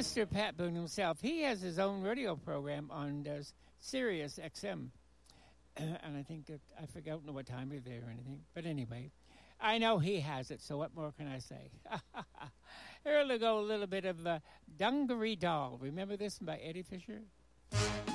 Mr. Pat Boone himself, he has his own radio program on Sirius XM. And I think that I forgot what time of day or anything. But anyway, I know he has it, so what more can I say? Here we go, a little bit of Dungaree Doll. Remember this by Eddie Fisher?